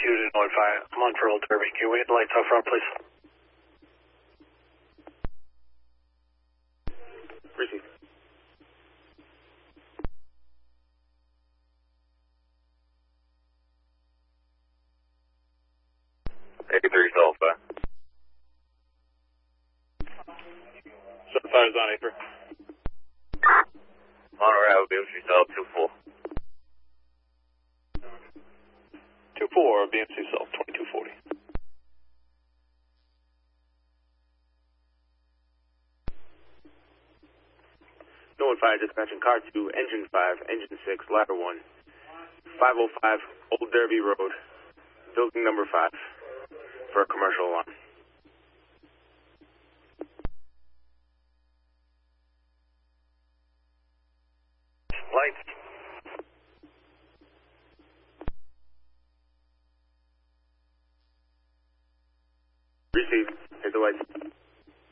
to notify. I'm on for Old Derby. Can we get the lights out front, please? Receive. A3 Sulfa. Fire's on April. Monorail, BMC Self 2-4. 2-4, BMC Self 2240. No fire dispatching car 2, engine 5, engine 6, ladder 1, 505 Old Derby Road, building number 5, for a commercial alarm. Lights. Receive. Hit the lights.